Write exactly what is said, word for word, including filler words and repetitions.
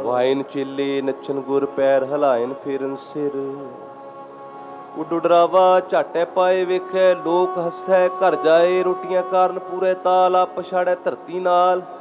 Wine ਚੇਲੇ ਨੱਚਣ ਗੁਰ ਪੈਰ ਹਲਾਇਨ ਫੇਰਨ ਸਿਰ। ਉੱਡੂ ਡਰਾਵਾ ਝਾਟੇ ਪਾਏ ਵੇਖੈ ਲੋਕ ਹੱਸੈ ਘਰ ਜਾਏ ਰੋਟੀਆਂ ਕਾਰਨ ਪੂਰੇ ਤਾਲ ਆ ਪਛਾੜੈ ਧਰਤੀ ਨਾਲ।